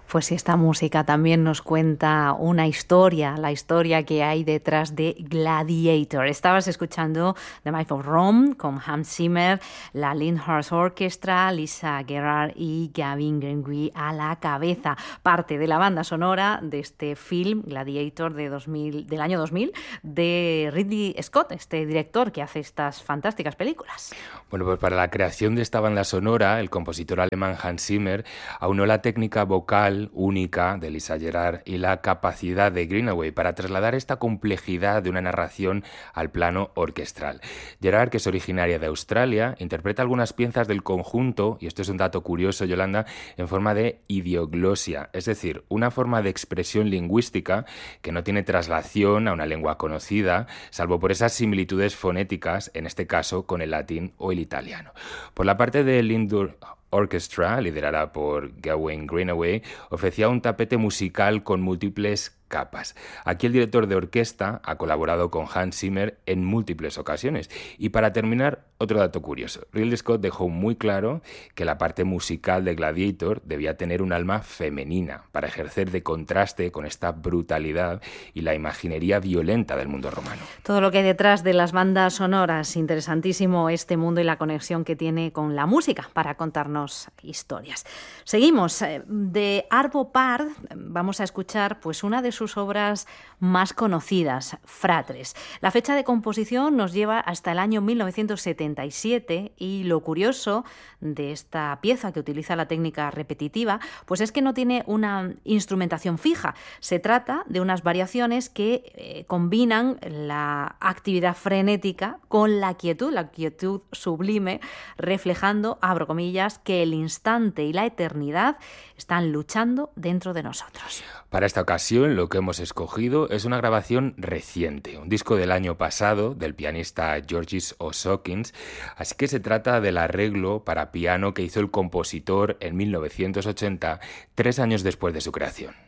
Pues esta música también nos cuenta una historia, la historia que hay detrás de Gladiator. Estabas escuchando The Life of Rome con Hans Zimmer, la Lyndhurst Orchestra, Lisa Gerrard y Gavin Greenway a la cabeza. Parte de la banda sonora de este film Gladiator del año 2000 de Ridley Scott, este director que hace estas fantásticas películas. Bueno, pues para la creación de esta banda sonora, el compositor alemán Hans Zimmer aunó la técnica vocal única de Lisa Gerrard y la capacidad de Greenaway para trasladar esta complejidad de una narración al plano orquestral. Gerrard, que es originaria de Australia, interpreta algunas piezas del conjunto, y esto es un dato curioso, Yolanda, en forma de idioglosia, es decir, una forma de expresión lingüística que no tiene traslación a una lengua conocida, salvo por esas similitudes fonéticas, en este caso con el latín o el italiano. Por la parte de Lyndhurst Orchestra, liderada por Gavin Greenaway, ofrecía un tapete musical con múltiples capas. Aquí el director de orquesta ha colaborado con Hans Zimmer en múltiples ocasiones. Y para terminar, otro dato curioso. Ridley Scott dejó muy claro que la parte musical de Gladiator debía tener un alma femenina para ejercer de contraste con esta brutalidad y la imaginería violenta del mundo romano. Todo lo que hay detrás de las bandas sonoras, interesantísimo este mundo y la conexión que tiene con la música para contarnos historias. Seguimos. De Arvo Pärt vamos a escuchar pues una de sus obras más conocidas, Fratres. La fecha de composición nos lleva hasta el año 1977 y lo curioso de esta pieza, que utiliza la técnica repetitiva, pues es que no tiene una instrumentación fija. Se trata de unas variaciones que combinan la actividad frenética con la quietud sublime, reflejando, abro comillas, que el instante y la eternidad están luchando dentro de nosotros. Para esta ocasión, lo que hemos escogido es una grabación reciente, un disco del año pasado del pianista Georges Osokins, así que se trata del arreglo para piano que hizo el compositor en 1980, 3 años después de su creación.